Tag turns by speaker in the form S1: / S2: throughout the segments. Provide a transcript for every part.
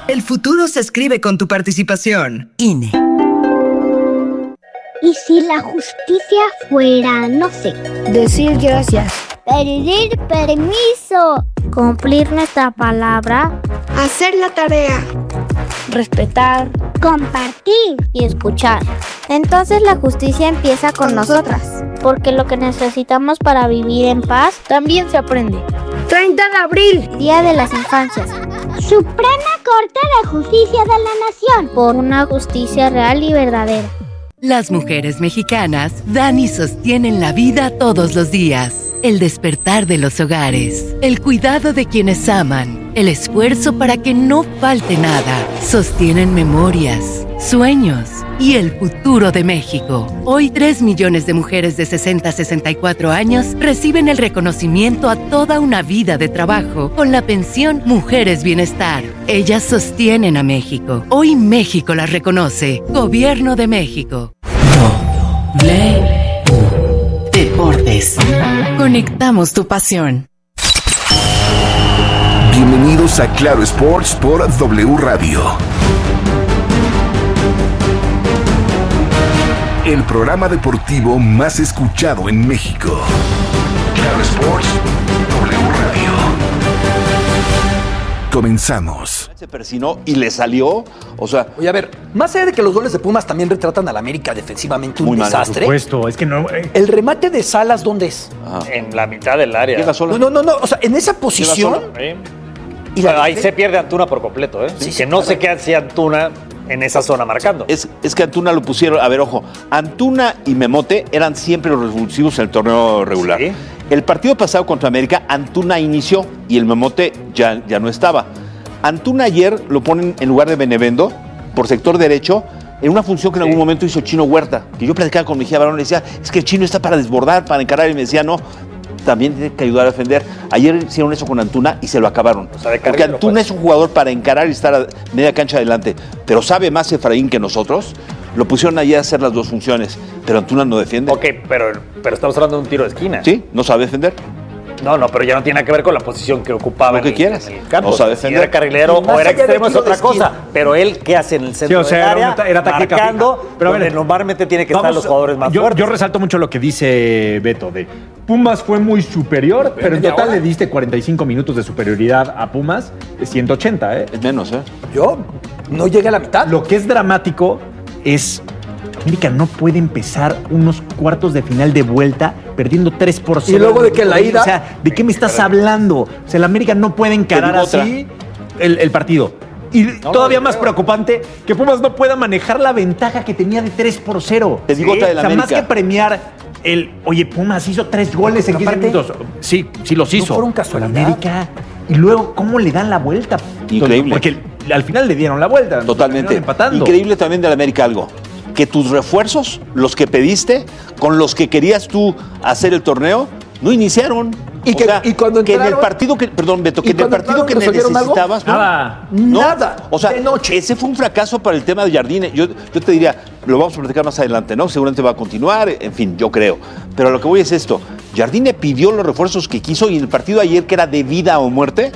S1: El futuro se escribe con tu participación. INE.
S2: ¿Y si la justicia fuera, no sé,
S3: decir gracias,
S2: pedir permiso,
S3: cumplir nuestra palabra,
S4: hacer la tarea,
S3: respetar,
S2: compartir
S3: y escuchar? Entonces la justicia empieza con nosotras, porque lo que necesitamos para vivir en paz también se aprende.
S4: 30 de abril,
S3: Día de las Infancias.
S2: Suprema Corte de Justicia de la Nación.
S3: Por una justicia real y verdadera.
S1: Las mujeres mexicanas dan y sostienen la vida todos los días. El despertar de los hogares, el cuidado de quienes aman, el esfuerzo para que no falte nada. Sostienen memorias, sueños y el futuro de México. Hoy 3 millones de mujeres de 60 a 64 años reciben el reconocimiento a toda una vida de trabajo con la pensión Mujeres Bienestar. Ellas sostienen a México. Hoy México las reconoce. Gobierno de México. Deportes. Conectamos tu pasión.
S5: Bienvenidos a Claro Sports por W Radio. El programa deportivo más escuchado en México. Claro Sports, W Radio. Comenzamos.
S6: Se persinó y le salió, o sea...
S7: Oye, a ver, más allá de que los goles de Pumas también retratan a la América defensivamente un desastre.
S8: Por supuesto, es que no...
S7: ¿El remate de Salas dónde es?
S9: En la mitad del área.
S6: Llega solo.
S7: No, o sea, en esa posición...
S9: Y ahí se pierde Antuna por completo, ¿eh? Sí, que no sé qué hacía Antuna en esa zona marcando.
S6: Es que Antuna lo pusieron... A ver, ojo, Antuna y Memote eran siempre los revulsivos en el torneo regular. ¿Sí? El partido pasado contra América, Antuna inició y el Memote ya no estaba. Antuna ayer lo ponen en lugar de Benevendo, por sector derecho, en una función que en algún momento hizo Chino Huerta. Que yo platicaba con Mejía Barón y le decía, es que el Chino está para desbordar, para encarar, y me decía, no, también tiene que ayudar a defender. Ayer hicieron eso con Antuna y se lo acabaron. O sea, porque Antuna es un jugador para encarar y estar a media cancha adelante, pero sabe más Efraín que nosotros. Lo pusieron ayer a hacer las dos funciones, pero Antuna no defiende.
S9: Ok, pero estamos hablando de un tiro de esquina.
S6: Sí, no sabe defender.
S9: No, pero ya no tiene nada que ver con la posición que ocupaba
S6: lo que quieras.
S9: En el campo.
S6: No sabe defender.
S9: Si era carrilero o era extremo es otra cosa. Pero él, ¿qué hace en el centro del área?
S8: Era
S9: marcando, pero donde normalmente tiene que estar los jugadores más fuertes.
S8: Yo resalto mucho lo que dice Beto, de Pumas fue muy superior, pero en total le diste 45 minutos de superioridad a Pumas, 180, ¿eh?
S6: Es menos, ¿eh?
S7: Yo no llegué a la mitad.
S8: Lo que es dramático es... América no puede empezar unos cuartos de final de vuelta perdiendo 3-0.
S7: Y luego de que la ida...
S8: O sea, ¿de qué me estás hablando? O sea, el América no puede encarar así el partido. Y todavía más preocupante, que Pumas no pueda manejar la ventaja que tenía de 3-0.
S6: Te digo otra de la
S8: América.
S6: América.
S8: Más que premiar oye, Pumas hizo 3 goles en 15 minutos. Sí los hizo.
S7: No fueron casualidad.
S8: América. Y luego, ¿cómo le dan la vuelta?
S6: Increíble.
S8: Porque al final le dieron la vuelta.
S6: Totalmente.
S8: Empatando.
S6: Increíble también de la América algo. Que tus refuerzos, los que pediste, con los que querías tú hacer el torneo, no iniciaron.
S7: Y cuando
S6: que en el partido que, perdón, Beto, que en el partido que necesitabas,
S7: nada.
S6: O sea,
S7: de noche.
S6: Ese fue un fracaso para el tema de Jardine. Yo te diría, lo vamos a platicar más adelante, ¿no? Seguramente va a continuar, en fin, yo creo. Pero lo que voy es esto. Jardine pidió los refuerzos que quiso y en el partido de ayer, que era de vida o muerte,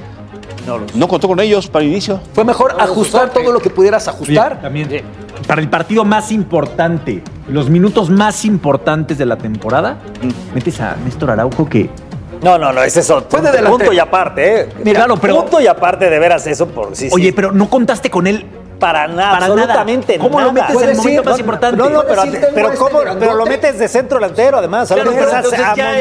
S6: no contó con ellos para el inicio.
S7: Fue mejor ajustar todo lo que pudieras ajustar.
S8: Bien, también. Para el partido más importante, los minutos más importantes de la temporada, metes a Néstor Araujo que...
S9: No, es eso.
S7: Fue de
S9: punto y aparte, ¿eh?
S8: Mira, claro, pero...
S9: Punto y aparte de veras eso por sí.
S8: Oye, pero no contaste con él.
S9: Para nada, absolutamente nada.
S8: ¿Cómo lo metes en el momento más importante?
S9: Pero lo metes de centro delantero, además.
S7: Claro, pero entonces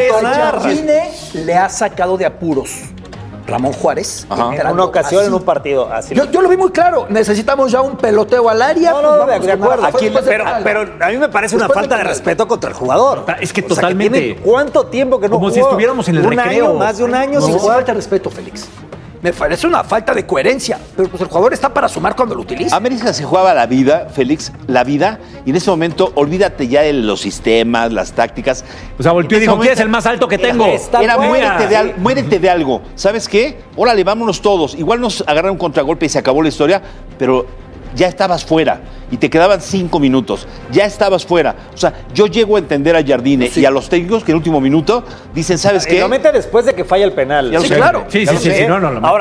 S7: Jardine le ha sacado de apuros Ramón Juárez.
S9: En una ocasión, en un partido. Así
S7: yo lo vi muy claro. Necesitamos ya un peloteo al área.
S9: De acuerdo. Pero a mí me parece una falta de respeto contra el jugador.
S8: Es que totalmente.
S9: ¿Cuánto tiempo que no jugó?
S8: Como si estuviéramos en el recreo.
S9: Más de un año sin jugar.
S7: Falta de respeto, Félix. Me parece una falta de coherencia, pero pues el jugador está para sumar cuando lo utiliza.
S6: América se jugaba la vida, Félix, y en ese momento olvídate ya de los sistemas, las tácticas.
S8: O sea, volteó y dijo, ¿quién es el más alto que tengo?
S6: Era muérete de algo. ¿Sabes qué? Órale, vámonos todos. Igual nos agarraron un contragolpe y se acabó la historia, pero ya estabas fuera y te quedaban 5 minutos. Ya estabas fuera. O sea, yo llego a entender a Jardine y a los técnicos que en el último minuto dicen, ¿sabes qué?
S9: Lo mete después de que falla el penal.
S7: Sí, claro.
S8: Sí.
S9: No. Ahora,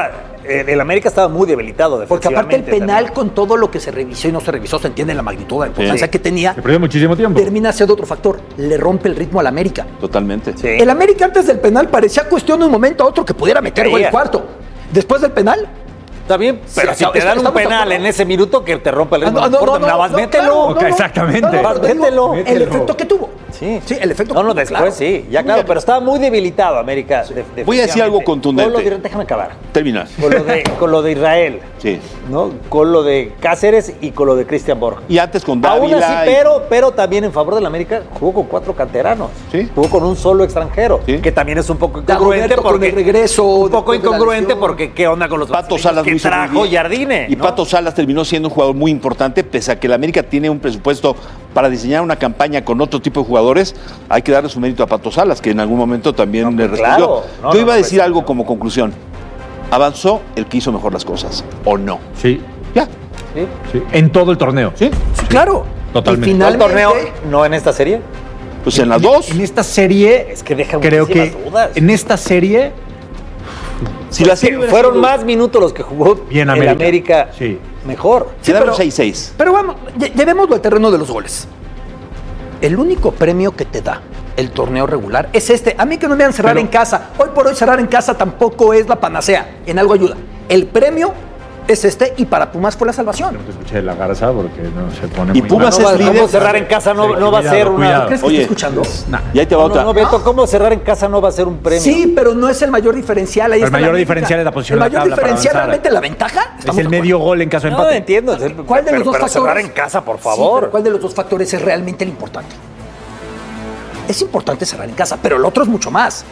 S9: el América estaba muy debilitado
S7: Porque aparte el
S9: defensivamente
S7: penal,
S9: también.
S7: con todo lo que se revisó y no se revisó, se entiende la magnitud, la importancia que tenía.
S8: Se perdió muchísimo tiempo.
S7: Termina siendo otro factor. Le rompe el ritmo al América.
S6: Totalmente.
S9: Sí.
S7: El América antes del penal parecía cuestión de un momento a otro que pudiera meter gol el cuarto. Después del penal,
S9: Está bien, pero
S7: Sí,
S9: si te dan un
S7: estamos de
S9: penal
S7: acuerdo.
S9: en ese minuto que te rompe el ritmo,
S7: no,
S9: no importa, nada más mételo.
S7: claro,
S8: Ok, exactamente.
S7: pero te digo,
S9: Mételo.
S7: el efecto que tuvo.
S9: Sí.
S7: el efecto
S9: No,
S7: que tuvo,
S9: después
S7: claro.
S9: sí, ya
S7: Muy
S9: claro,
S7: bien.
S9: pero estaba muy debilitado América.
S6: Voy a decir algo contundente.
S9: Déjame acabar.
S6: Termina.
S9: Con lo de Israel,
S6: Sí.
S9: ¿no? Con lo de Cáceres y con lo de Cristian Borja.
S6: Y antes con
S9: Aún
S6: Dávila.
S9: así, pero también en favor del América jugó con 4 canteranos.
S6: Sí.
S9: Jugó con un solo extranjero,
S6: Sí.
S9: que también es un poco
S7: Da
S9: incongruente
S7: Roberto con el regreso,
S9: un poco
S7: después de la
S9: incongruente
S7: lesión.
S9: porque qué onda con los
S6: Pato
S9: brasileños
S6: Salas lo
S9: que
S6: hizo muy
S9: trajo
S6: bien.
S9: Jardine,
S6: Y
S9: ¿no?
S6: Pato Salas terminó siendo un jugador muy importante, pese a que el América tiene un presupuesto para diseñar una campaña con otro tipo de jugadores. Hay que darle su mérito a Pato Salas, que en algún momento también le respondió.
S9: claro. No,
S6: Yo iba a
S9: no,
S6: decir algo como conclusión. ¿Avanzó el que hizo mejor las cosas o no?
S8: Sí,
S6: Ya.
S8: sí. En todo el torneo.
S6: ¿Sí?
S7: Sí, claro.
S8: Totalmente.
S7: Y
S9: ¿No el
S7: finalmente,
S9: torneo no en esta serie?
S6: Pues en las dos.
S8: En esta serie,
S9: Es que deja
S8: creo que
S9: muchísimas dudas.
S8: en esta serie,
S6: Si la serie hubiera
S9: Fueron
S6: sido-
S9: más minutos los que jugó
S8: Bien
S9: el
S8: América.
S9: América
S8: Sí.
S9: mejor.
S6: Quedaron
S7: pero-
S6: 6-6.
S7: Pero vamos, llevémoslo al terreno de los goles. El único premio que te da el torneo regular es este. A mí que no me vean cerrar
S8: Pero-
S7: en casa. Hoy por hoy cerrar en casa tampoco es la panacea. En algo ayuda. El premio es este y para Pumas fue la salvación.
S8: no te escuché la garza porque no se pone
S6: Y
S8: muy
S6: Pumas
S8: mal.
S6: es
S9: ¿Cómo
S6: líder.
S9: cerrar en casa no,
S8: Sí,
S9: no va a
S8: cuidado,
S9: ser una...
S8: cuidado.
S7: ¿Crees que
S6: Oye,
S7: está escuchando?
S8: Nah.
S6: Y ahí te va
S9: No,
S6: otra.
S9: no, Beto, ¿cómo cerrar en casa no va a ser un premio?
S7: Sí, pero no es el mayor diferencial. Ahí
S8: El
S7: está
S8: mayor
S7: la
S8: diferencial es la posición
S7: El
S8: en la
S7: mayor
S8: tabla para
S7: diferencial
S8: avanzar.
S7: realmente la ventaja.
S8: Es
S7: estamos
S8: el
S7: de
S8: medio
S7: acuerdo.
S8: gol en caso de
S9: No,
S8: empate.
S9: entiendo.
S7: ¿Cuál de los dos
S9: pero
S7: factores?
S9: cerrar en casa, por
S7: Sí,
S9: favor.
S7: pero ¿cuál de los dos factores es realmente el importante? Es importante cerrar en casa, pero el otro es mucho más.